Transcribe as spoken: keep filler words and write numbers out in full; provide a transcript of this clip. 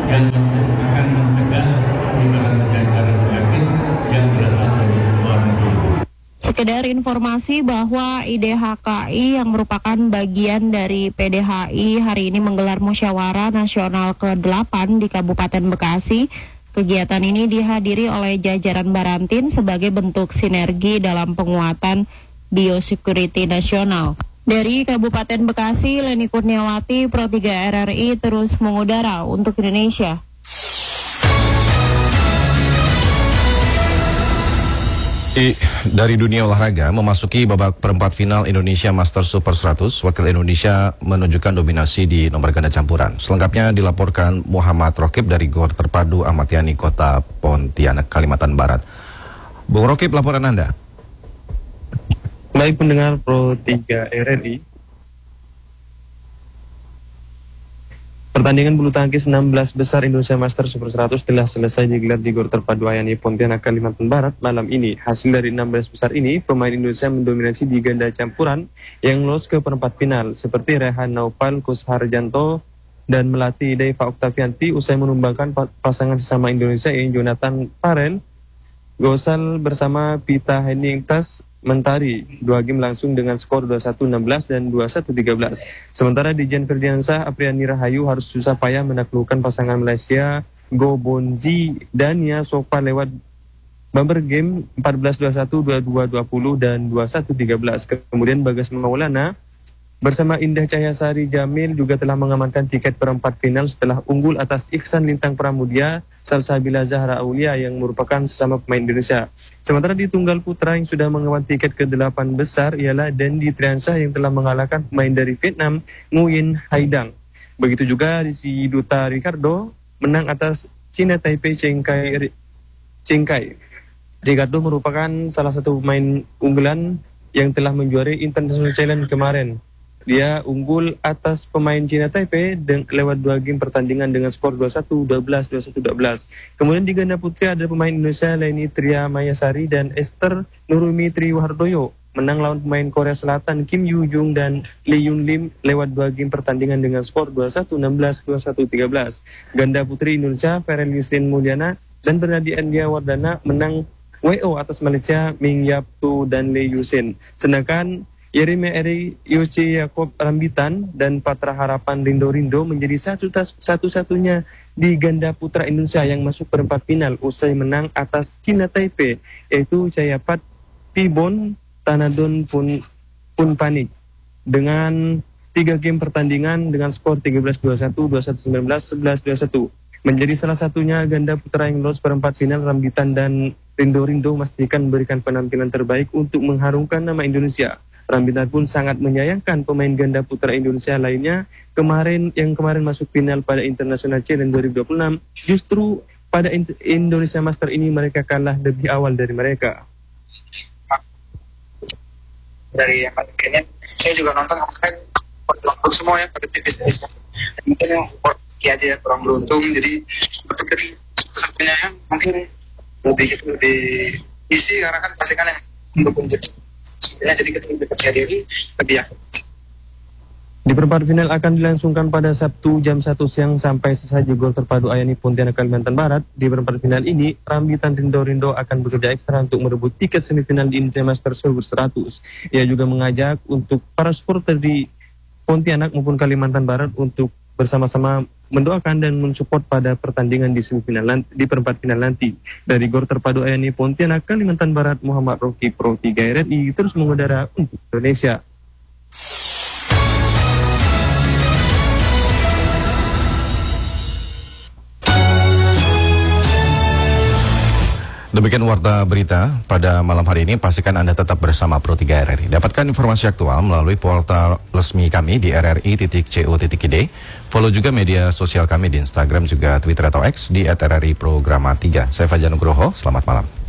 yang akan mencegah penyebaran penyakit yang berasal dari luar negeri. Sekedar informasi bahwa I D H K I yang merupakan bagian dari P D H I hari ini menggelar musyawarah nasional ke delapan di Kabupaten Bekasi. Kegiatan ini dihadiri oleh jajaran Barantin sebagai bentuk sinergi dalam penguatan biosecurity nasional. Dari Kabupaten Bekasi, Leni Kurniawati, Pro tiga R R I terus mengudara untuk Indonesia. I, dari dunia olahraga, memasuki babak perempat final Indonesia Master Super seratus, wakil Indonesia menunjukkan dominasi di nomor ganda campuran. Selengkapnya dilaporkan Muhammad Rokib dari Gor Terpadu Ahmad Yani, Kota Pontianak, Kalimantan Barat. Bung Rokib, laporan Anda. Baik pendengar Pro tiga R R I, pertandingan bulu tangkis enam belas besar Indonesia Master Super seratus telah selesai digelar di Gor Terpadu Ayani Pontianak, Kalimantan Barat malam ini. Hasil dari enam belas besar ini, pemain Indonesia mendominasi di ganda campuran yang lolos ke perempat final, seperti Rehan Naufal Kusharjanto dan Melati Deva Oktavianti usai menumbangkan pasangan sesama Indonesia yang Jonathan Farel Gosal bersama Pita Henning Tas Mentari. Dua game langsung dengan skor dua puluh satu enam belas dan dua puluh satu tiga belas. Sementara di Jan Ferdiansah, Apriani Rahayu harus susah payah menaklukkan pasangan Malaysia Go Bonzi dan Nia Sofa lewat bumper game empat belas dua puluh satu, dua puluh dua dua puluh dan dua puluh satu tiga belas. Kemudian Bagas Maulana bersama Indah Cahyasari Jamil juga telah mengamankan tiket perempat final setelah unggul atas Iksan Lintang Pramudia Salsabila Zahra Aulia yang merupakan sesama pemain Indonesia. Sementara di tunggal putra yang sudah mengaman tiket ke delapan besar ialah Dendi Triansyah yang telah mengalahkan pemain dari Vietnam Nguyen Haidang. Begitu juga Rizky Duta Ricardo menang atas China Taipei Cheng Kai. Cheng Kai. Ricardo merupakan salah satu pemain unggulan yang telah menjuarai International Challenge kemarin. Dia unggul atas pemain China Taipei de- lewat dua game pertandingan dengan skor dua puluh satu dua belas, dua puluh satu dua belas. Kemudian di ganda putri ada pemain Indonesia Leni Tria Mayasari dan Esther Nurumi Triwardoyo menang lawan pemain Korea Selatan Kim Yoo Jung dan Lee Yun Lim lewat dua game pertandingan dengan skor dua puluh satu enam belas, dua puluh satu tiga belas. Ganda putri Indonesia Ferel Yustin Mulyana dan Bernadi Andia Wardana menang W O atas Malaysia Ming Yap Tu dan Lee Yusin. Sedangkan Yerime Eri Yoce Yakob Rambitan dan Patra Harapan Rindo Rindo menjadi satu satu-satunya di ganda putra Indonesia yang masuk perempat final usai menang atas China Taipei, yaitu Cayapat Pibon Tanadon Pun Punpanik dengan tiga game pertandingan dengan skor tiga belas dua puluh satu, dua puluh satu sembilan belas, sebelas dua puluh satu. Menjadi salah satunya ganda putra yang lolos perempat final. Rambitan dan Rindo Rindo memastikan memberikan penampilan terbaik untuk mengharumkan nama Indonesia. Rambitan pun sangat menyayangkan pemain ganda putra Indonesia lainnya kemarin yang kemarin masuk final pada International Challenge dua ribu dua puluh enam. Justru pada Indonesia Master ini mereka kalah lebih awal dari mereka. Dari yang kayaknya saya juga nonton kemarin untuk semua ya pada tipis-tipis. Mungkin yang ya aja kurang beruntung, jadi untuk dari satunya mungkin lebih lebih isi karena kan pasti kan yang mendukung jadi ya, jadi kita percaya diri lebih yakin. Di perempat final akan dilangsungkan pada Sabtu jam satu siang sampai selesai di Gor Terpadu Ayani Pontianak, Kalimantan Barat. Di perempat final ini, Rambitan Rindo Rindo akan bekerja ekstra untuk merebut tiket semifinal di Indonesia Master Super seratus. Ia juga mengajak untuk para supporter di Pontianak maupun Kalimantan Barat untuk bersama-sama mendoakan dan mensupport pada pertandingan di semifinal nanti, di perempat final nanti. Dari Gor Terpadu Ayani Pontianak, Kalimantan Barat, Muhammad Roki, Pro tiga R R I terus mengudara untuk Indonesia. Demikian warta berita pada malam hari ini. Pastikan Anda tetap bersama Pro tiga R R I. Dapatkan informasi aktual melalui portal resmi kami di r r i titik co titik i d. Follow juga media sosial kami di Instagram juga Twitter atau X di at r r i programa tiga. Saya Fajar Nugroho, selamat malam.